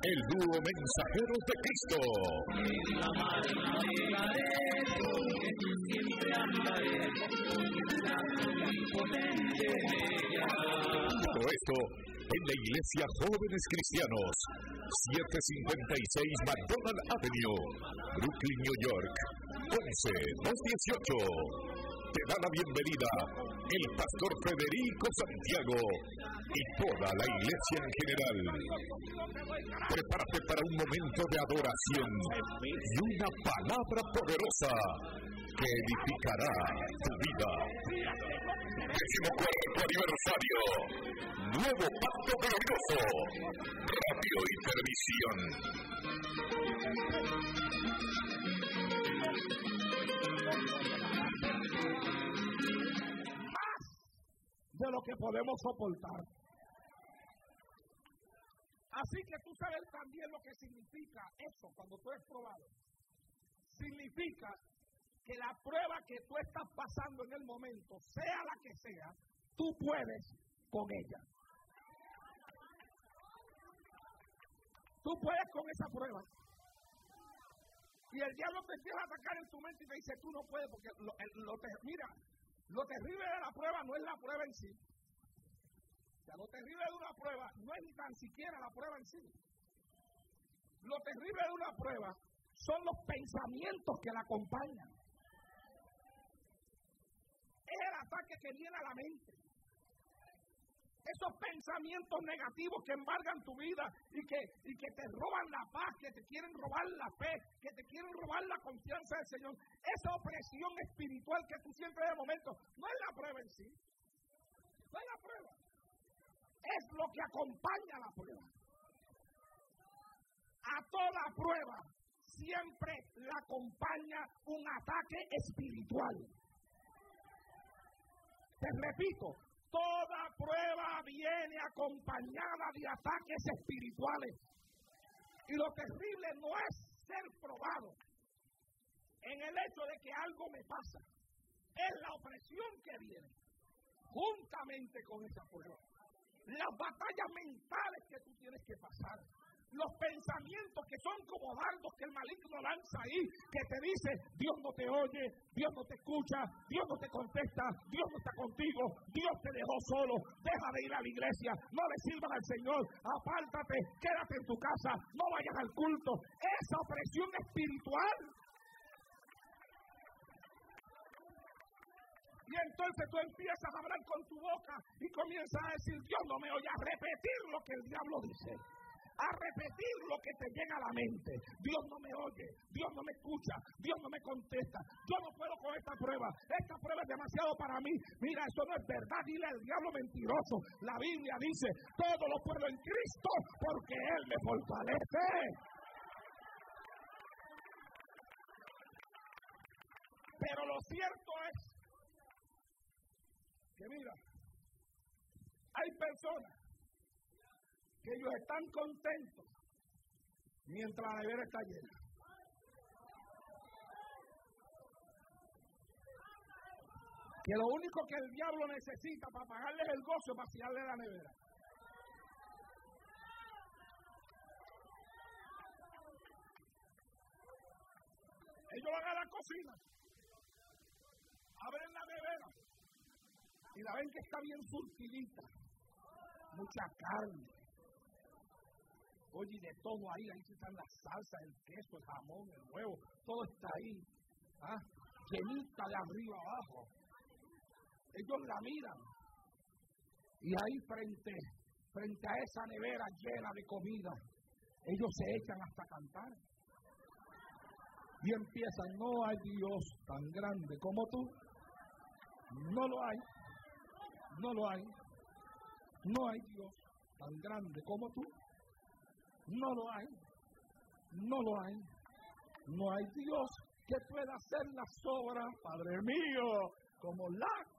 El dúo Mensajeros de Cristo. Todo esto en la Iglesia Jóvenes Cristianos, 756 McDonald Avenue, Brooklyn, New York, 11218. Te da la bienvenida el pastor Federico Santiago y toda la iglesia en general. Prepárate para un momento de adoración y una palabra poderosa que edificará tu vida. 14º aniversario, nuevo pacto glorioso, radio y televisión. De lo que podemos soportar. Así que tú sabes también lo que significa eso cuando tú eres probado. Significa que la prueba que tú estás pasando en el momento, sea la que sea, tú puedes con ella. Tú puedes con esa prueba. Y el diablo te empieza a atacar en tu mente y te dice, tú no puedes, porque mira, lo terrible de la prueba no es la prueba en sí. O sea, lo terrible de una prueba no es ni tan siquiera la prueba en sí. Lo terrible de una prueba son los pensamientos que la acompañan. Es el ataque que viene a la mente. Esos pensamientos negativos que embargan tu vida y que te roban la paz, que te quieren robar la fe, que te quieren robar la confianza del Señor. Esa opresión espiritual que tú sientes de momento, no es la prueba en sí. No es la prueba. Es lo que acompaña a la prueba. A toda prueba siempre la acompaña un ataque espiritual. Te repito, toda prueba viene acompañada de ataques espirituales. Y lo terrible no es ser probado en el hecho de que algo me pasa. Es la opresión que viene juntamente con esa prueba. Las batallas mentales que tú tienes que pasar. Los pensamientos que son como dardos que el maligno lanza ahí, que te dice, Dios no te oye, Dios no te escucha, Dios no te contesta, Dios no está contigo, Dios te dejó solo, deja de ir a la iglesia, no le sirvas al Señor, apártate, quédate en tu casa, no vayas al culto. Esa opresión espiritual. Y entonces tú empiezas a hablar con tu boca y comienzas a decir, Dios no me oye, a repetir lo que el diablo dice. A repetir lo que te llega a la mente. Dios no me oye, Dios no me escucha, Dios no me contesta. Yo no puedo con esta prueba es demasiado para mí. Mira, eso no es verdad, dile al diablo mentiroso. La Biblia dice, todo lo puedo en Cristo porque Él me fortalece. Pero lo cierto es que mira, hay personas que ellos están contentos mientras la nevera está llena. Que lo único que el diablo necesita para pagarles el gozo es vaciarle la nevera. Ellos van a la cocina, abren la nevera y la ven que está bien surtidita, mucha carne. Oye, de todo ahí están las salsas, el queso, el jamón, el huevo, todo está ahí, llenita de arriba abajo. Ellos la miran y ahí frente a esa nevera llena de comida, ellos se echan hasta cantar. Y empiezan, no hay Dios tan grande como tú. No lo hay, no lo hay. No hay Dios tan grande como tú. No lo hay, no lo hay. No hay Dios que pueda hacer las obras, Padre mío, como las